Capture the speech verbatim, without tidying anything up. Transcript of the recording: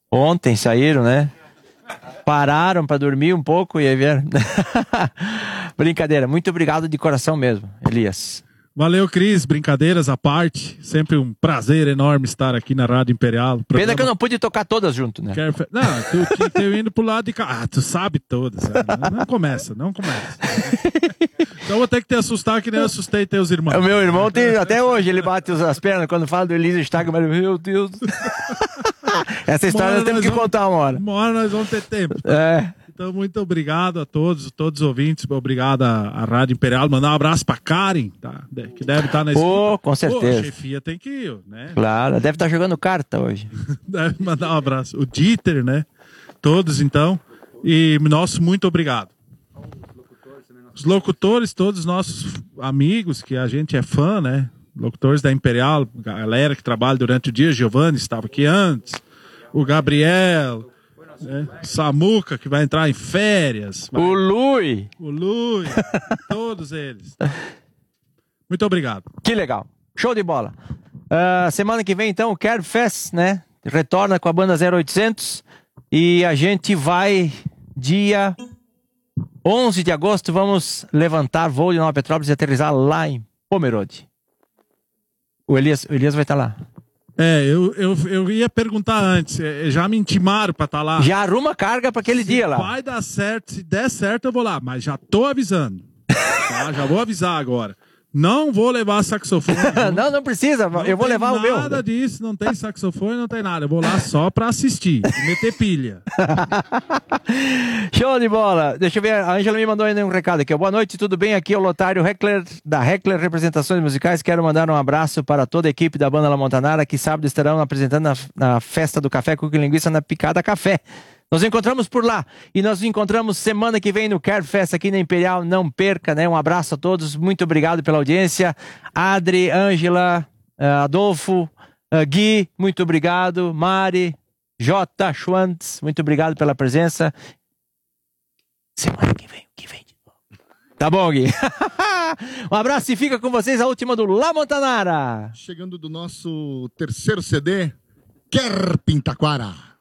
Ontem saíram, né? Pararam para dormir um pouco e aí vieram. Brincadeira. Muito obrigado de coração mesmo, Elias. Valeu, Cris. Brincadeiras à parte. Sempre um prazer enorme estar aqui na Rádio Imperial. Programa... Pena que eu não pude tocar todas junto, né? Quer... Não, tu, tu, tu indo pro lado de cá. Ah, tu sabe todas. Não, não começa, não começa. Então vou ter que te assustar que nem eu assustei teus irmãos. O meu irmão tem, até hoje, ele bate as pernas quando fala do Elias Stagman, mas meu Deus. Essa história nós temos que vamos, contar uma hora. Uma hora nós vamos ter tempo. É. Então, muito obrigado a todos, todos os ouvintes. Obrigado à, à Rádio Imperial. Mandar um abraço pra Karen, tá? Que deve estar na escola. Pô, com certeza. Pô, a chefia tem que ir, né? Claro, deve estar jogando carta hoje. Deve mandar um abraço. O Dieter, né? Todos, então. E nosso muito obrigado. Os locutores, todos nossos amigos, que a gente é fã, né? Locutores da Imperial, galera que trabalha durante o dia. Giovanni estava aqui antes. O Gabriel... É. Samuca, que vai entrar em férias. Vai. O Lui. O Lui. Todos eles. Muito obrigado. Que legal. Show de bola. Uh, semana que vem, então, o Care Fest, né? Retorna com a banda zero oitocentos. E a gente vai, dia onze de agosto, vamos levantar voo de Nova Petrópolis e aterrissar lá em Pomerode. O Elias, o Elias vai estar lá. É, eu, eu, eu ia perguntar antes, já me intimaram pra estar lá. Já arruma carga pra aquele se dia lá. Vai dar certo, se der certo eu vou lá, mas já tô avisando. Tá? Já vou avisar agora. Não vou levar saxofone. Não, não precisa, não eu vou levar o meu. Nada disso, não tem saxofone, não tem nada. Eu vou lá só pra assistir, meter pilha. Show de bola. Deixa eu ver, a Ângela me mandou ainda um recado aqui. Boa noite, tudo bem? Aqui é o Lotário Heckler, da Heckler Representações Musicais. Quero mandar um abraço para toda a equipe da banda La Montanara, que sábado estarão apresentando na, na festa do Café com Linguiça na Picada Café. Nos encontramos por lá e nós nos encontramos semana que vem no Care Fest aqui na Imperial. Não perca, né? Um abraço a todos, muito obrigado pela audiência. Adri, Ângela, uh, Adolfo, uh, Gui, muito obrigado. Mari, J, Schwantz, muito obrigado pela presença. Semana que vem, que vem de novo. Tá bom, Gui? Um abraço e fica com vocês a última do La Montanara. Chegando do nosso terceiro C D, Quer Pintaquara.